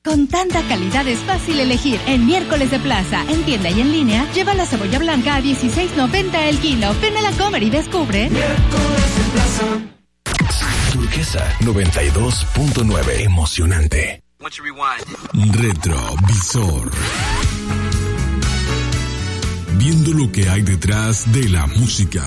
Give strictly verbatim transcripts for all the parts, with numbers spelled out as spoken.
Con tanta calidad es fácil elegir. En Miércoles de Plaza, en tienda y en línea, lleva la cebolla blanca a dieciséis noventa el kilo. Ven a la Comer y descubre. Miércoles de Plaza. Turquesa noventa y dos punto nueve. Emocionante. Retrovisor. Viendo lo que hay detrás de la música.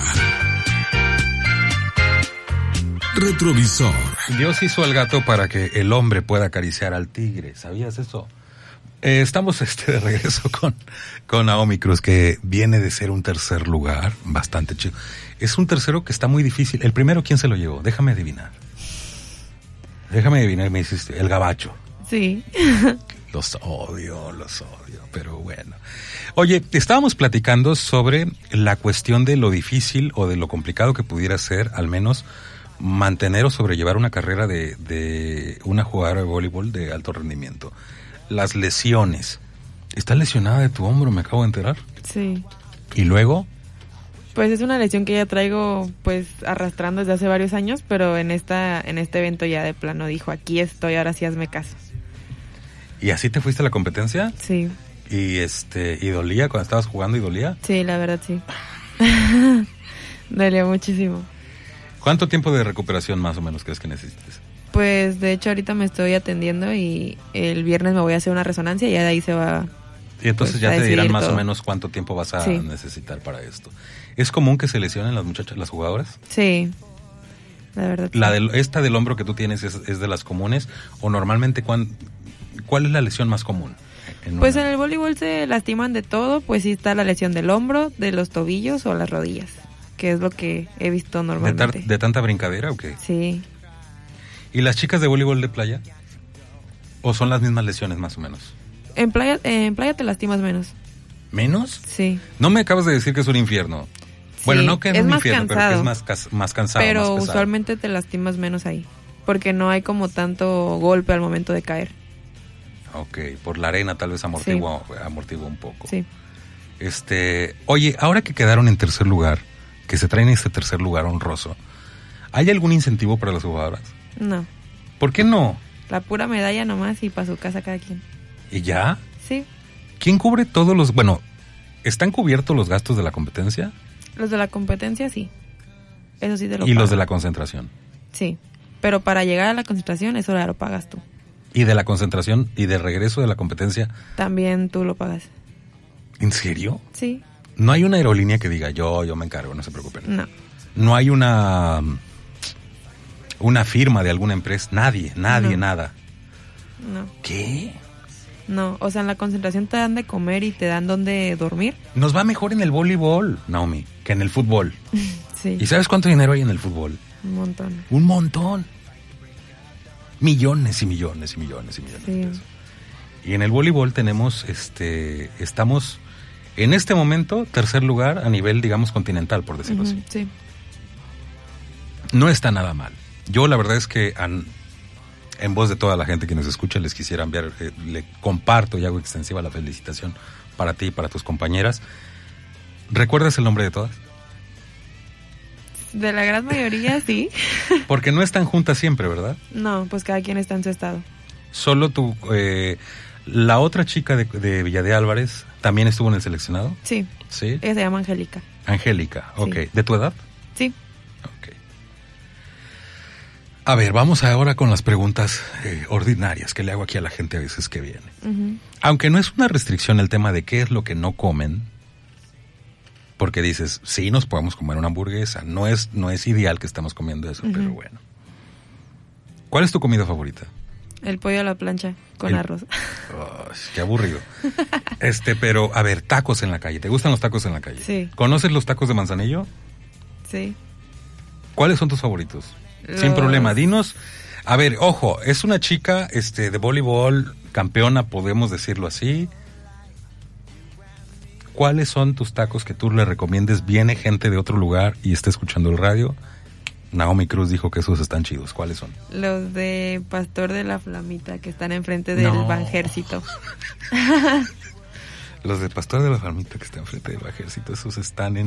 Retrovisor. Dios hizo al gato para que el hombre pueda acariciar al tigre. ¿Sabías eso? Eh, estamos este de regreso con, con Naomi Cruz, que viene de ser un tercer lugar bastante chido. Es un tercero que está muy difícil. El primero, ¿quién se lo llevó? Déjame adivinar. Déjame adivinar, me hiciste. El gabacho. Sí. Los odio, los odio, pero bueno. Oye, estábamos platicando sobre la cuestión de lo difícil o de lo complicado que pudiera ser, al menos, mantener o sobrellevar una carrera de, de una jugadora de voleibol de alto rendimiento. Las lesiones. ¿Estás lesionada de tu hombro? Me acabo de enterar. Sí. ¿Y luego? Pues es una lesión que ya traigo pues arrastrando desde hace varios años, pero en esta en este evento ya de plano dijo, aquí estoy, ahora sí hazme caso. ¿Y así te fuiste a la competencia? Sí. ¿Y este y dolía cuando estabas jugando y dolía? Sí, la verdad sí. Dolía muchísimo. ¿Cuánto tiempo de recuperación más o menos crees que necesites? Pues de hecho ahorita me estoy atendiendo y el viernes me voy a hacer una resonancia y ya de ahí se va. Y entonces pues, ya te dirán más todo. o menos cuánto tiempo vas a sí. necesitar para esto. ¿Es común que se lesionen las muchachas, las jugadoras? Sí, la verdad. La sí. del, esta del hombro que tú tienes es, es de las comunes, o normalmente cuán, ¿cuál es la lesión más común? En pues una... en el voleibol se lastiman de todo, pues sí está la lesión del hombro, de los tobillos o las rodillas, que es lo que he visto normalmente. ¿De, tar, de tanta brincadera o qué? Sí. ¿Y las chicas de voleibol de playa? ¿O son las mismas lesiones más o menos? En playa, eh, en playa te lastimas menos. ¿Menos? Sí. No me acabas de decir que es un infierno. Sí, bueno, no que es, es un infierno, cansado, pero que es más, cas- más cansado. Pero más pesado. Usualmente te lastimas menos ahí, porque no hay como tanto golpe al momento de caer. Ok, por la arena tal vez amortigua, sí. amortigua un poco. Sí. Este, oye, ahora que quedaron en tercer lugar, que se traen este tercer lugar honroso, ¿hay algún incentivo para las jugadoras? No. ¿Por qué no? La pura medalla nomás y para su casa cada quien. ¿Y ya? Sí. ¿Quién cubre todos los...? Bueno, ¿están cubiertos los gastos de la competencia? Los de la competencia, sí. Eso sí te lo ¿Y pagan. los de la concentración? Sí. Pero para llegar a la concentración, eso ya lo pagas tú. ¿Y de la concentración y de regreso de la competencia? También tú lo pagas. ¿En serio? Sí. No hay una aerolínea que diga, yo, yo me encargo, no se preocupen. No. No hay una... una firma de alguna empresa. Nadie, nadie, no. nada. No. ¿Qué? No, o sea, en la concentración te dan de comer y te dan donde dormir. Nos va mejor en el voleibol, Naomi, que en el fútbol. Sí. ¿Y sabes cuánto dinero hay en el fútbol? Un montón. Un montón. Millones y millones y millones y millones sí. de pesos. Y en el voleibol tenemos, este, estamos en este momento tercer lugar a nivel, digamos, continental, por decirlo uh-huh, así. Sí. No está nada mal. Yo la verdad es que an, en voz de toda la gente que nos escucha les quisiera enviar, eh, le comparto y hago extensiva la felicitación para ti y para tus compañeras. ¿Recuerdas el nombre de todas? De la gran mayoría, sí. Porque no están juntas siempre, ¿verdad? No, pues cada quien está en su estado. Solo tú, eh, la otra chica de, de Villa de Álvarez también estuvo en el seleccionado. Sí. Sí. Ella se llama Angélica. Angélica, ok. Sí. ¿De tu edad? Sí. Ok. A ver, vamos ahora con las preguntas eh, ordinarias que le hago aquí a la gente a veces que viene. Uh-huh. Aunque no es una restricción el tema de qué es lo que no comen, porque dices, sí, nos podemos comer una hamburguesa. No es, no es ideal que estemos comiendo eso, uh-huh. pero bueno. ¿Cuál es tu comida favorita? El pollo a la plancha con el... arroz. Oh, qué aburrido. Este, pero, a ver, tacos en la calle. ¿Te gustan los tacos en la calle? Sí. ¿Conoces los tacos de Manzanillo? Sí. ¿Cuáles son tus favoritos? Los... Sin problema, dinos. A ver, ojo, es una chica este, de voleibol, campeona, podemos decirlo así. ¿Cuáles son tus tacos que tú le recomiendes? Viene gente de otro lugar y está escuchando el radio. Naomi Cruz dijo que esos están chidos. ¿Cuáles son? Los de Pastor de la Flamita, que están enfrente del no. Banjército. Los de Pastor de la Flamita, que están enfrente del Banjército, esos están en